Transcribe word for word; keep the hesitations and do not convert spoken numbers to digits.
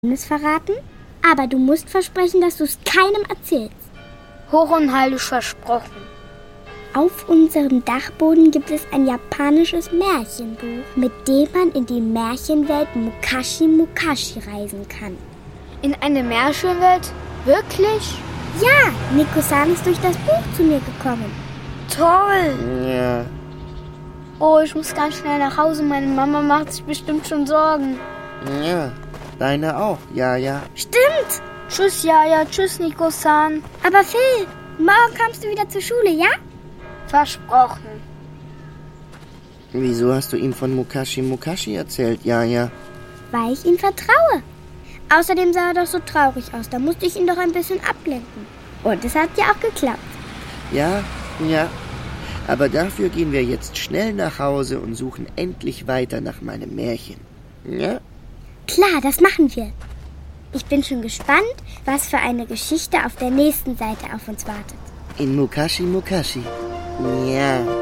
verraten, aber du musst versprechen, dass du es keinem erzählst. Hoch und heilig versprochen. Auf unserem Dachboden gibt es ein japanisches Märchenbuch, mit dem man in die Märchenwelt Mukashi Mukashi reisen kann. In eine Märchenwelt? Wirklich? Ja, Nico-san ist durch das Buch zu mir gekommen. Toll! Ja. Oh, ich muss ganz schnell nach Hause. Meine Mama macht sich bestimmt schon Sorgen. Ja, deine auch. Ja, ja. Stimmt! Tschüss, Jaja. Tschüss, Nico-san. Aber Phil, morgen kommst du wieder zur Schule, ja? Versprochen. Wieso hast du ihm von Mukashi Mukashi erzählt, ja, ja? Weil ich ihm vertraue. Außerdem sah er doch so traurig aus. Da musste ich ihn doch ein bisschen ablenken. Und es hat ja auch geklappt. Ja, ja. Aber dafür gehen wir jetzt schnell nach Hause und suchen endlich weiter nach meinem Märchen. Ja? Klar, das machen wir. Ich bin schon gespannt, was für eine Geschichte auf der nächsten Seite auf uns wartet. In Mukashi Mukashi. Ja.